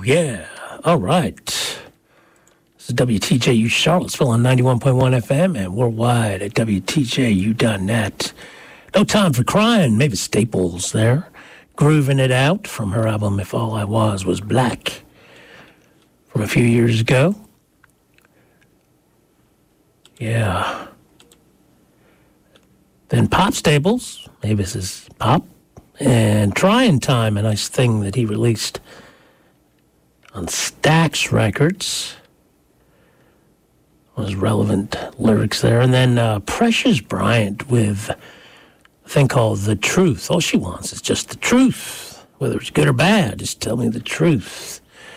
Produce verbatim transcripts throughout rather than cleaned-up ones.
yeah. All right. This is W T J U Charlottesville on ninety-one point one F M and worldwide at W T J U dot net. No Time for Crying, Mavis Staples there. Grooving It Out from her album If All I Was Was Black from a few years ago. Yeah. Then Pop Staples, Mavis is Pop. And Trying Time, a nice thing that he released on Stax Records. Was relevant lyrics there. And then uh, Precious Bryant with a thing called The Truth. All she wants is just the truth. Whether it's good or bad, just tell me the truth.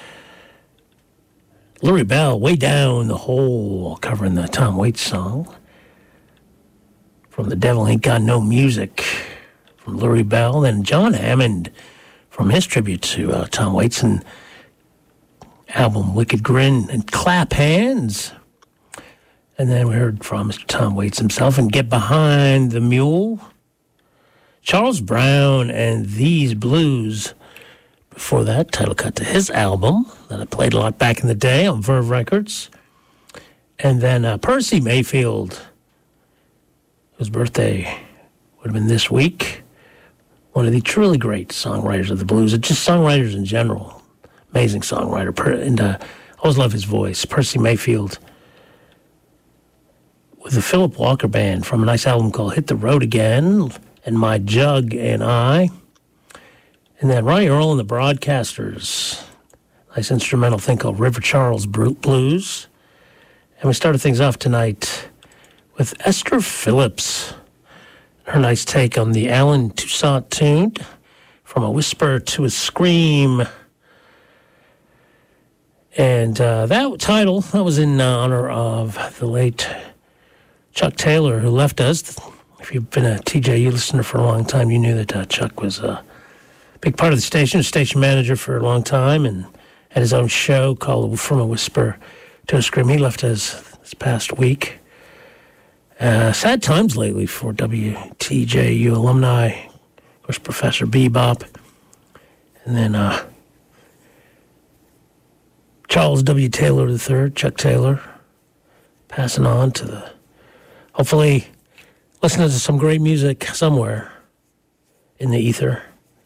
Lori Bell, Way Down the Hole, covering the Tom Waits song. From The Devil Ain't Got No Music, from Lori Bell. Then John Hammond from his tribute to uh, Tom Waits and album Wicked Grin and Clap Hands. And then we heard from Mister Tom Waits himself and Get Behind the Mule. Charles Brown and These Blues. Before that, title cut to his album that I played a lot back in the day on Verve Records. And then uh, Percy Mayfield, whose birthday would have been this week. One of the truly great songwriters of the blues, and just songwriters in general. Amazing songwriter. And uh, I always love his voice. Percy Mayfield with the Philip Walker Band from a nice album called Hit the Road Again and My Jug and I. And then Ronnie Earl and the Broadcasters. Nice instrumental thing called River Charles Blues. And we started things off tonight with Esther Phillips. Her nice take on the Alan Toussaint tune, From a Whisper to a Scream. And uh, that title, that was in honor of the late Chuck Taylor, who left us. If you've been a T J U listener for a long time, you knew that uh, Chuck was a big part of the station, a station manager for a long time, and had his own show called From a Whisper to a Scream. He left us this past week. Uh, sad times lately for W T J U alumni. Of course, Professor Bebop. And then uh, Charles W. Taylor the third, Chuck Taylor, passing on to the, hopefully, listening to some great music somewhere in the ether.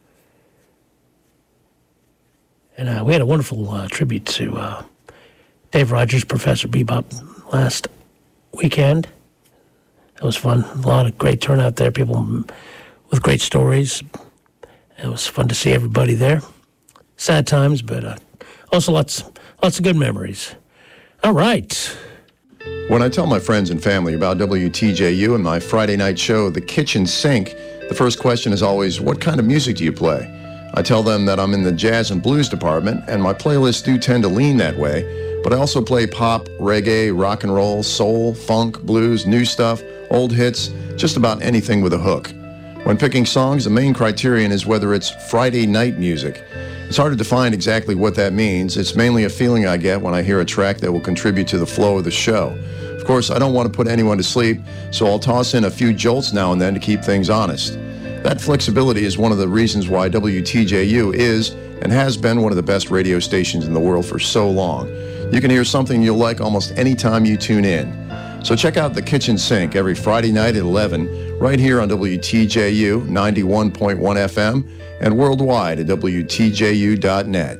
And uh, we had a wonderful uh, tribute to uh, Dave Rogers, Professor Bebop, last weekend. It was fun. A lot of great turnout there, people with great stories. It was fun to see everybody there. Sad times, but uh, also lots, lots of good memories. All right. When I tell my friends and family about W T J U and my Friday night show, The Kitchen Sink, the first question is always, what kind of music do you play? I tell them that I'm in the jazz and blues department, and my playlists do tend to lean that way, but I also play pop, reggae, rock and roll, soul, funk, blues, new stuff, old hits, just about anything with a hook. When picking songs, the main criterion is whether it's Friday night music. It's hard to define exactly what that means. It's mainly a feeling I get when I hear a track that will contribute to the flow of the show. Of course, I don't want to put anyone to sleep, so I'll toss in a few jolts now and then to keep things honest. That flexibility is one of the reasons why W T J U is and has been one of the best radio stations in the world for so long. You can hear something you'll like almost any time you tune in. So check out The Kitchen Sink every Friday night at eleven, right here on W T J U ninety-one point one F M and worldwide at W T J U dot net.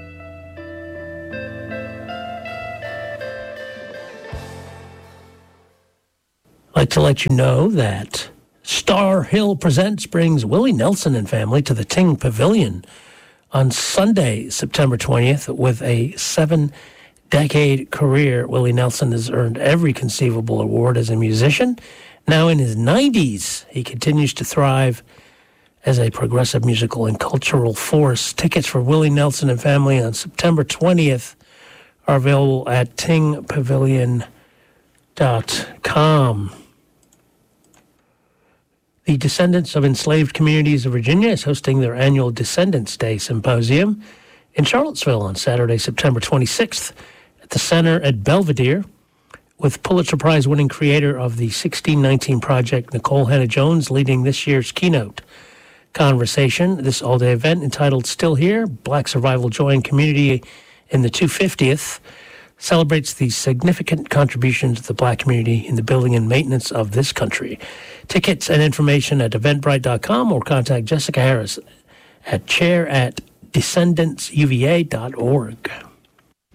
I'd like to let you know that Star Hill Presents brings Willie Nelson and family to the Ting Pavilion on Sunday, September twentieth, with a seven-decade career. Willie Nelson has earned every conceivable award as a musician. Now in his nineties, he continues to thrive as a progressive musical and cultural force. Tickets for Willie Nelson and family on September twentieth are available at ting pavilion dot com. The Descendants of Enslaved Communities of Virginia is hosting their annual Descendants Day Symposium in Charlottesville on Saturday, September twenty-sixth at the Center at Belvedere, with Pulitzer Prize-winning creator of the sixteen nineteen Project, Nicole Hannah-Jones, leading this year's keynote. conversation. This all-day event entitled Still Here, Black Survival, Joy, and Community in the two hundred fiftieth celebrates the significant contributions of the Black community in the building and maintenance of this country. Tickets and information at eventbrite dot com or contact Jessica Harris at chair at descendants u v a dot org.